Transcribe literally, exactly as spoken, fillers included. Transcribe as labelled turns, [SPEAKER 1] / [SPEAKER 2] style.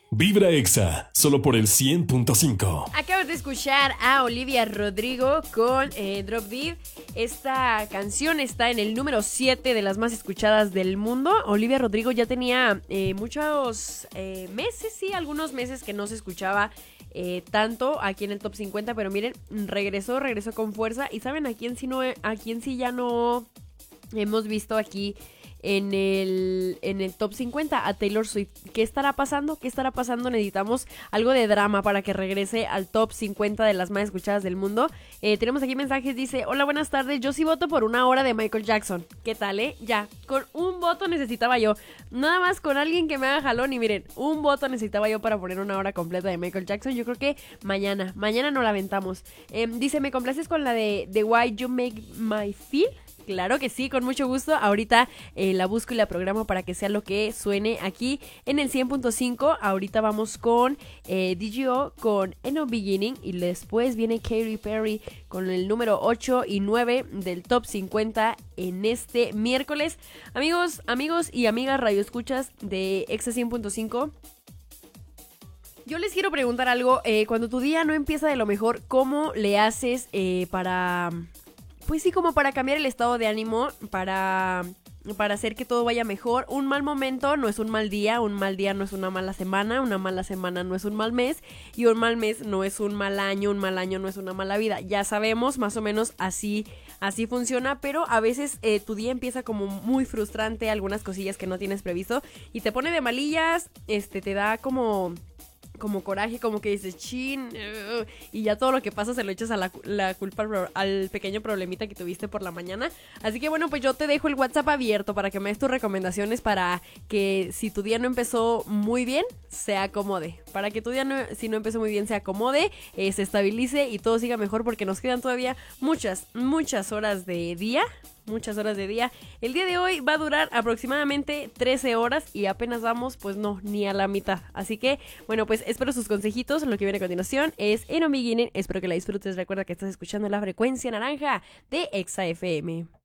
[SPEAKER 1] Vibra Exa, solo por el cien punto cinco.
[SPEAKER 2] Acabas de escuchar a Olivia Rodrigo con eh, Drop Dead. Esta canción está en el número siete de las más escuchadas del mundo. Olivia Rodrigo ya tenía eh, muchos eh, meses, sí, algunos meses que no se escuchaba eh, tanto aquí en el top cincuenta, pero miren, regresó, regresó con fuerza. Y ¿saben a quién sí, no, a quién sí ya no hemos visto aquí en el, en el top cincuenta? A Taylor Swift. ¿Qué estará pasando? ¿Qué estará pasando? Necesitamos algo de drama para que regrese al top cincuenta de las más escuchadas del mundo. Eh, tenemos aquí mensajes, dice: hola, buenas tardes, yo sí voto por una hora de Michael Jackson. ¿Qué tal, eh? Ya, con un voto necesitaba yo. Nada más con alguien que me haga jalón y miren, un voto necesitaba yo para poner una hora completa de Michael Jackson. Yo creo que mañana, mañana nos la aventamos. Eh, dice: ¿me complaces con la de The Why You Make My Feel? Claro que sí, con mucho gusto. Ahorita eh, la busco y la programo para que sea lo que suene aquí en el cien punto cinco. Ahorita vamos con eh, D J O con In the Beginning y después viene Katy Perry con el número ocho y nueve del top cincuenta en este miércoles. Amigos, amigos y amigas radioescuchas de Exa cien punto cinco. Yo les quiero preguntar algo. Eh, cuando tu día no empieza de lo mejor, ¿cómo le haces eh, para... Pues sí, como para cambiar el estado de ánimo, para, para hacer que todo vaya mejor? Un mal momento no es un mal día, un mal día no es una mala semana, una mala semana no es un mal mes, y un mal mes no es un mal año, un mal año no es una mala vida. Ya sabemos, más o menos así, así funciona, pero a veces eh, tu día empieza como muy frustrante, algunas cosillas que no tienes previsto, y te pone de malillas, este, te da como... como coraje, como que dices, chin, uh, y ya todo lo que pasa se lo echas a la, la culpa al, al pequeño problemita que tuviste por la mañana. Así que bueno, pues yo te dejo el WhatsApp abierto para que me des tus recomendaciones para que si tu día no empezó muy bien, se acomode. Para que tu día, no, si no empezó muy bien, se acomode, eh, se estabilice y todo siga mejor, porque nos quedan todavía muchas, muchas horas de día. Muchas horas de día. El día de hoy va a durar aproximadamente trece horas y apenas vamos, pues no, ni a la mitad. Así que, bueno, pues espero sus consejitos. Lo que viene a continuación es In the Beginning. Espero que la disfrutes. Recuerda que estás escuchando la frecuencia naranja de Exa F M.